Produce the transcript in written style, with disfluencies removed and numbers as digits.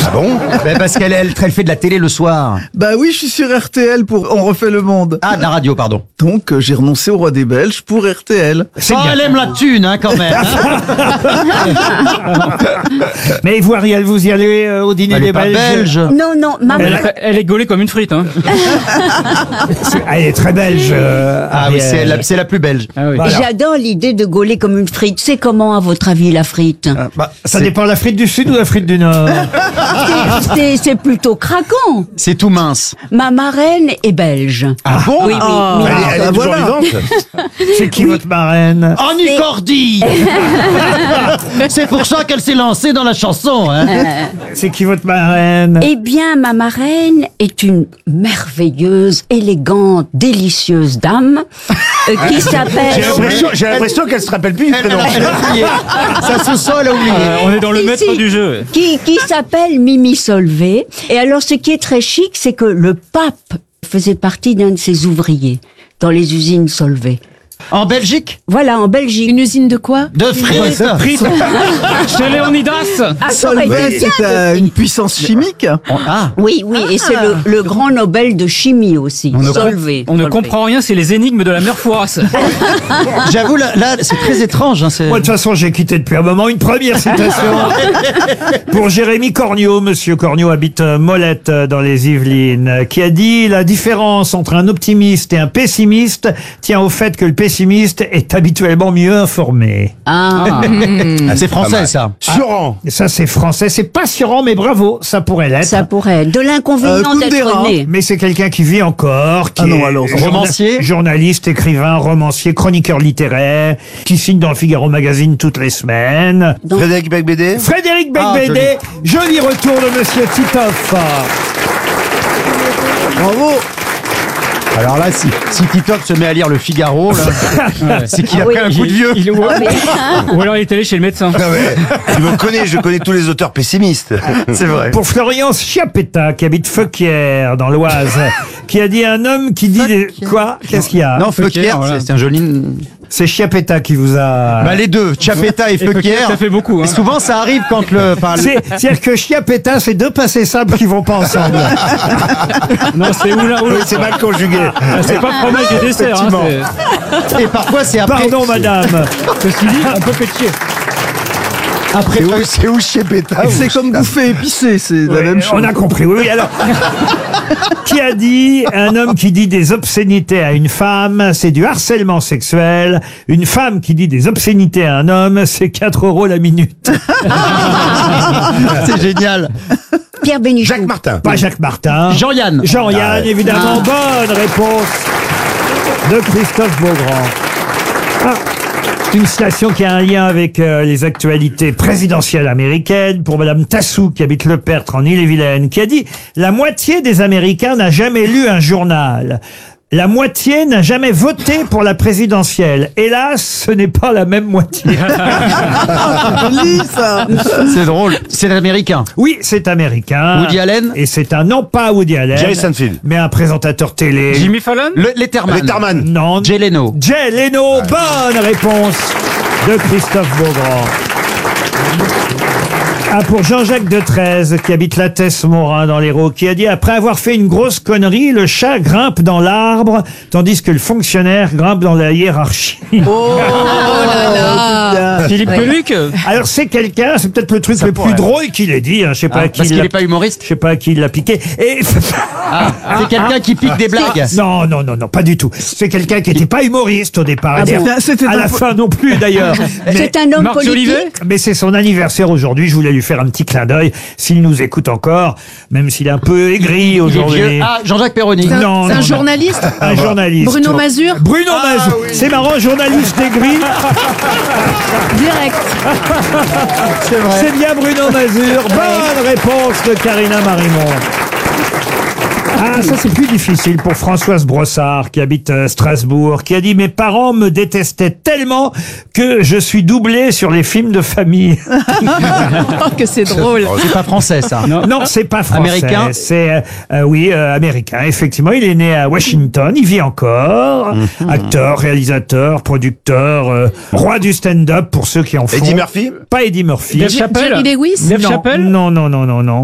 Ah bon? Parce qu'elle fait de la télé le soir. Bah oui, je suis sur RTL pour On refait le monde. Ah, de la radio, pardon. Donc j'ai renoncé au Roi des Belges pour RTL. Elle aime la thune, hein, quand même. Mais vous, Ariel, vous y allez au dîner Elle des est pas belge. Non, maman. Elle est gaulée comme une frite, hein. Elle est très belge. Ah oui, Ariel. c'est la plus belge. Ah oui. Voilà. J'adore l'idée de gauler comme une frite. C'est comment, à votre avis, la frite? Ça dépend de l'Afrique du Sud ou l'Afrique du Nord. C'est plutôt craquant. C'est tout mince. Ma marraine est belge. Ah bon? Oui, oui. Elle est toujours vivante. C'est qui votre marraine? Annie Cordy. C'est pour ça qu'elle s'est lancée dans la chanson, hein. C'est qui votre marraine? Eh bien, ma marraine est une merveilleuse, élégante, délicieuse dame qui s'appelle... J'ai l'impression qu'elle se rappelle plus du prénom. Elle a oublié. Ça se sent, elle a oublié. On est dans le maître du jeu. Qui s'appelle Mimi Solvay. Et alors, ce qui est très chic, c'est que le pape faisait partie d'un de ses ouvriers dans les usines Solvay. En Belgique? Voilà, en Belgique. Une usine de quoi? De frites. Chez Léonidas. Ah, ça aurait été Solvay, bien c'est de- une puissance chimique. Ah. Oui, et c'est le grand Nobel de chimie aussi. Solvay. On ne Solvay. comprend rien, c'est les énigmes de la mère Fouras. J'avoue, là, c'est très étrange. Hein, Moi, de toute façon, j'ai quitté depuis un moment. Une première citation pour Jérémy Corniot. Monsieur Corniot habite Molette dans les Yvelines, qui a dit: la différence entre un optimiste et un pessimiste tient au fait que le pessimiste est habituellement mieux informé. Ah. C'est français, ça. Surant. Et ça, c'est français. C'est pas assurant, mais bravo, ça pourrait l'être. Ça pourrait être de l'inconvénient d'être Kundera. né. Mais c'est quelqu'un qui vit encore, qui Ah non, est alors, romancier journaliste, écrivain, romancier, chroniqueur littéraire, qui signe dans le Figaro Magazine toutes les semaines. Frédéric Becbédé. Frédéric Ah, Becbédé, joli retour de Monsieur Titoff. Bravo. Alors là, si Titoff se met à lire le Figaro, là, c'est qu'il a Oui. pris un coup de vieux. Ou alors il est allé chez le médecin. Non mais, je connais tous les auteurs pessimistes. C'est vrai. Pour Florian Schiapetta, qui habite Feuquières, dans l'Oise, qui a dit: un homme qui dit des... Quoi? Qu'est-ce qu'il y a? Non, Feuquière, voilà. c'est un joli... C'est Schiapetta qui vous a... Bah, les deux, Chiappetta et Feuquière. Ça fait beaucoup. Hein. Et souvent, ça arrive quand le... C'est-à-dire que Schiapetta, c'est deux passés simples qui vont pas ensemble. Non, c'est ou l'un ou Oui, l'autre. c'est mal conjugué. C'est pas fromage et dessert. Hein, Et parfois, c'est après... Pardon, madame. ceci dit, on peut pétier. Après, C'est où chez Pétain? C'est comme bouffer épicé, c'est la même chose. On a compris, oui. Alors, qui a dit: un homme qui dit des obscénités à une femme, c'est du harcèlement sexuel. Une femme qui dit des obscénités à un homme, c'est 4 € la minute. c'est génial. Pierre Bénichou. Jacques Martin. Pas Jacques Martin. Jean-Yann. Jean-Yann, évidemment. Bonne réponse de Christophe Beaugrand. Ah, c'est une citation qui a un lien avec les actualités présidentielles américaines, pour Madame Tassou, qui habite Le Pertre en Ille-et-Vilaine, qui a dit: la moitié des Américains n'a jamais lu un journal. La moitié n'a jamais voté pour la présidentielle. Hélas, ce n'est pas la même moitié. Joli, ça. C'est drôle. C'est américain. Oui, c'est américain. Woody Allen. Et c'est un, non pas Woody Allen, Jerry Seinfeld. mais un présentateur télé. Jimmy Fallon. Letterman. Letterman. Non. Jay Leno. Jay Leno, bonne réponse de Christophe Beaugrand. Ah, pour Jean-Jacques Detreze, qui habite la Tesse-Morin dans l'Hérault, qui a dit: après avoir fait une grosse connerie, le chat grimpe dans l'arbre, tandis que le fonctionnaire grimpe dans la hiérarchie. Oh là là. Philippe Gueluc. Alors c'est quelqu'un, c'est peut-être le truc le plus drôle qu'il ait dit, hein, je sais pas à qui Parce qu'il l'a- n'est pas humoriste. je sais pas à qui il l'a piqué. Et C'est quelqu'un qui pique des blagues. non, pas du tout. C'est quelqu'un qui n'était pas humoriste au départ. Ah bon. C'était à un la po- fin non plus d'ailleurs. Mais- C'est un homme Marc politique. Jolivet. Mais c'est son anniversaire aujourd'hui, je voulais lui faire un petit clin d'œil, s'il nous écoute encore, même s'il est un peu aigri Il est aujourd'hui. vieux. Ah, Jean-Jacques Perroni. Non, C'est un non. journaliste? Un journaliste. Bruno Mazur? Bruno Mazur. C'est marrant, journaliste aigri. Direct. C'est bien Bruno Mazur. Bonne réponse de Karina Marimont. Ah, ça c'est plus difficile pour Françoise Brossard, qui habite Strasbourg, qui a dit: mes parents me détestaient tellement que je suis doublé sur les films de famille. Oh, que c'est drôle. C'est pas français, ça. Non, c'est pas français. Américain. C'est oui, américain. Effectivement, il est né à Washington. Il vit encore. Acteur, réalisateur, producteur, roi du stand-up pour ceux qui en font. Eddie Murphy. Pas Eddie Murphy. Dave Chappelle. Jerry Lewis? Dave Non, Chappelle. non.